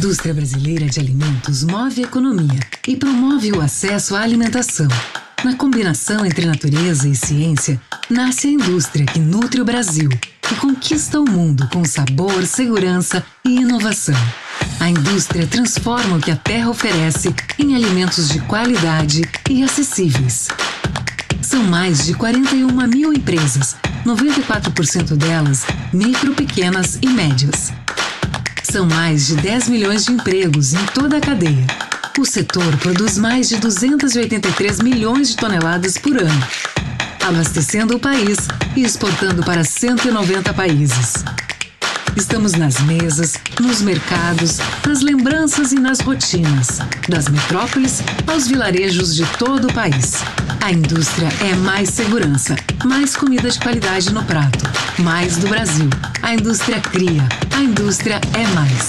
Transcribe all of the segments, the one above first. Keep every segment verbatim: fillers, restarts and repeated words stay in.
indústria brasileira de alimentos move a economia e promove o acesso à alimentação. Na combinação entre natureza e ciência, nasce a indústria que nutre o Brasil e conquista o mundo com sabor, segurança e inovação. A indústria transforma o que a terra oferece em alimentos de qualidade e acessíveis. São mais de quarenta e uma mil empresas, noventa e quatro por cento delas micro, pequenas e médias. São mais de dez milhões de empregos em toda a cadeia. O setor produz mais de duzentos e oitenta e três milhões de toneladas por ano, abastecendo o país e exportando para cento e noventa países. Estamos nas mesas, nos mercados, nas lembranças e nas rotinas, das metrópoles aos vilarejos de todo o país. A indústria é mais segurança, mais comida de qualidade no prato, mais do Brasil. A indústria cria, a indústria é mais.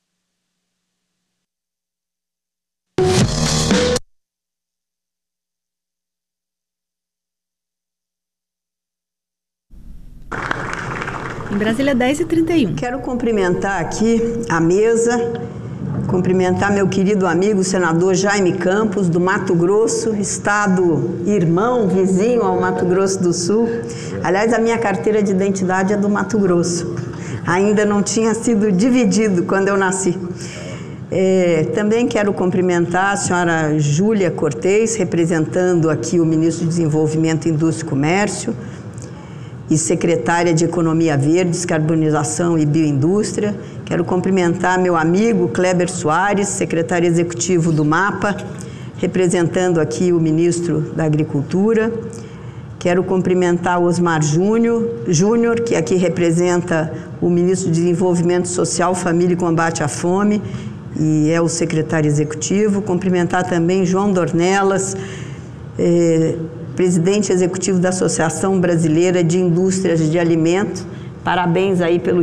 Em Brasília, dez e trinta e um. Quero cumprimentar aqui a mesa, cumprimentar meu querido amigo senador Jaime Campos, do Mato Grosso, estado irmão, vizinho ao Mato Grosso do Sul. Aliás, a minha carteira de identidade é do Mato Grosso. Ainda não tinha sido dividido quando eu nasci. É, também quero cumprimentar a senhora Júlia Cortez, representando aqui o ministro de Desenvolvimento, Indústria e Comércio, e secretária de Economia Verde, Descarbonização e Bioindústria. Quero cumprimentar meu amigo Kleber Soares, secretário executivo do MAPA, representando aqui o ministro da Agricultura. Quero cumprimentar Osmar Júnior, Júnior, que aqui representa o ministro de Desenvolvimento Social, Família e Combate à Fome, e é o secretário executivo. Cumprimentar também João Dornelas, eh, presidente executivo da Associação Brasileira de Indústrias de Alimentos. Parabéns aí pelo